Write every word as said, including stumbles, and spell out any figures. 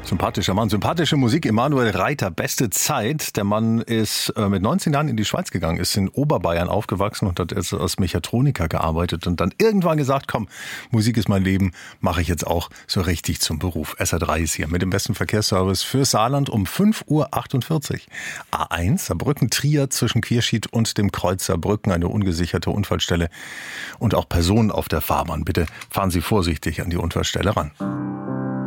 Sympathischer Mann, sympathische Musik. Emanuel Reiter, beste Zeit. Der Mann ist äh, mit neunzehn Jahren in die Schweiz gegangen, ist in Oberbayern aufgewachsen und hat jetzt als Mechatroniker gearbeitet und dann irgendwann gesagt, komm, Musik ist mein Leben, mache ich jetzt auch so richtig zum Beruf. S R drei ist hier mit dem besten Verkehrsservice für Saarland um fünf Uhr achtundvierzig. A eins, Saarbrücken-Trier zwischen Quierschied und dem Kreuz Saarbrücken, eine ungesicherte Unfallstelle und auch Personen auf der Fahrbahn. Bitte fahren Sie vorsichtig an die Unfallstelle ran.